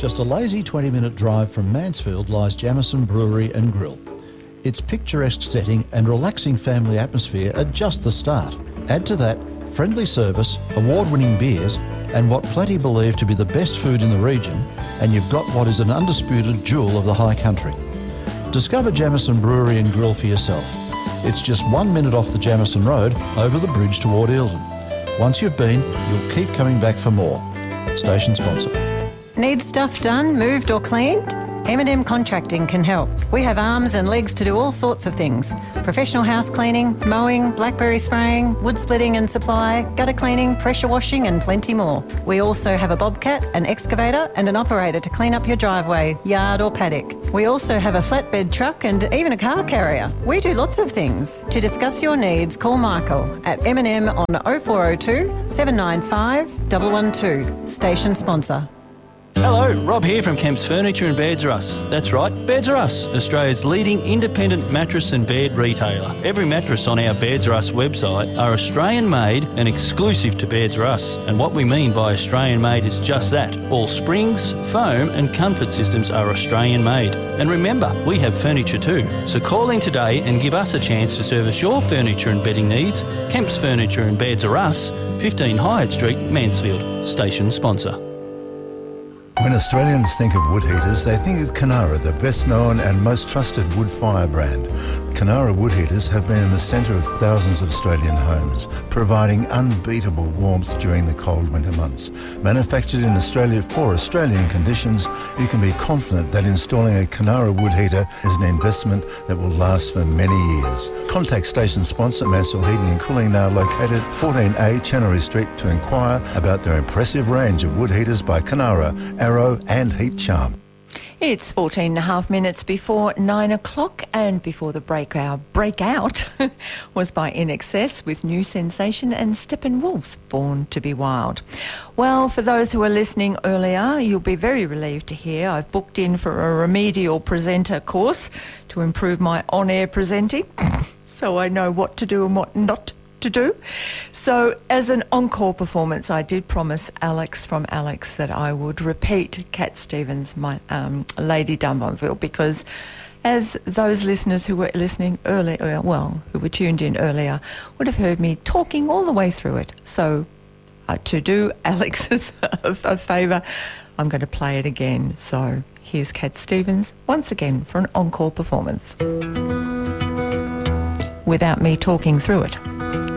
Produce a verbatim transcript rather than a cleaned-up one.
Just a lazy twenty minute drive from Mansfield lies Jamison Brewery and Grill. Its picturesque setting and relaxing family atmosphere are just the start. Add to that friendly service, award-winning beers, and what plenty believe to be the best food in the region, and you've got what is an undisputed jewel of the high country. Discover Jamison Brewery and Grill for yourself. It's just one minute off the Jamison Road over the bridge toward Eildon. Once you've been, you'll keep coming back for more. Station sponsor. Need stuff done, moved or cleaned? M and M Contracting can help. We have arms and legs to do all sorts of things. Professional house cleaning, mowing, blackberry spraying, wood splitting and supply, gutter cleaning, pressure washing and plenty more. We also have a bobcat, an excavator and an operator to clean up your driveway, yard or paddock. We also have a flatbed truck and even a car carrier. We do lots of things. To discuss your needs, call Michael at M and M on oh four oh two, seven nine five, one one two. Station sponsor. Hello, Rob here from Kemp's Furniture and Beds R Us. That's right, Beds R Us, Australia's leading independent mattress and bed retailer. Every mattress on our Beds R Us website are Australian made and exclusive to Beds R Us. And what we mean by Australian made is just that. All springs, foam and comfort systems are Australian made. And remember, we have furniture too. So call in today and give us a chance to service your furniture and bedding needs. Kemp's Furniture and Beds R Us, fifteen Hyatt Street, Mansfield. Station sponsor. When Australians think of wood heaters, they think of Kenara, the best known and most trusted wood fire brand. Kenara wood heaters have been in the centre of thousands of Australian homes, providing unbeatable warmth during the cold winter months. Manufactured in Australia for Australian conditions, you can be confident that installing a Kenara wood heater is an investment that will last for many years. Contact station sponsor Mansfield Heating and Cooling, now located fourteen A Channery Street, to inquire about their impressive range of wood heaters by Kenara, Arrow and Heat Charm. It's fourteen and a half minutes before nine o'clock, and before the break, our breakout was by I N X S with New Sensation and Steppenwolf's Born to be Wild. Well, for those who were listening earlier, you'll be very relieved to hear I've booked in for a remedial presenter course to improve my on-air presenting, so I know what to do and what not to do. So as an encore performance, I did promise Alex from Alex that I would repeat Cat Stevens, my um, Lady Dumbarville, because as those listeners who were listening earlier, well, who were tuned in earlier, would have heard me talking all the way through it. So uh, to do Alex's a, a favour, I'm going to play it again. So here's Cat Stevens once again for an encore performance without me talking through it.